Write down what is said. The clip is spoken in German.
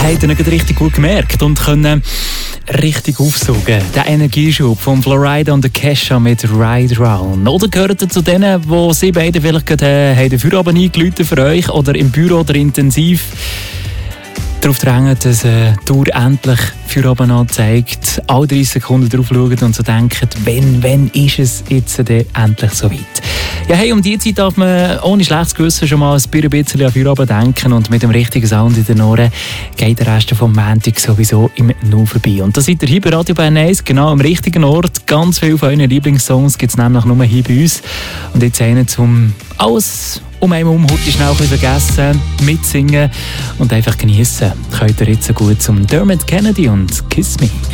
habt ihr nicht richtig gut gemerkt und können richtig aufsaugen. Der Energieschub von Florida und Kesha mit Ride Round. Oder gehört ihr zu denen, die sie beide vielleicht gerade den Feierabend eingeläutet für euch oder im Büro oder intensiv darauf drängen, dass die Tour endlich Feierabend anzeigt, alle 30 Sekunden drauf schauen und so denken, wenn ist es jetzt endlich so weit? Ja, hey, um diese Zeit darf man ohne schlechtes Gewissen schon mal ein bisschen an Feierabend denken und mit dem richtigen Sound in den Ohren geht der Rest vom Montag sowieso im Nu vorbei. Und da seid ihr hier bei Radio Bern 1, genau am richtigen Ort. Ganz viele von euren Lieblingssongs gibt es nämlich nur hier bei uns. Und jetzt einen zum alles um einen heute schnell ein bisschen vergessen, mitsingen und einfach genießen. Könnt ihr jetzt so gut zum Dermot Kennedy und Kiss Me.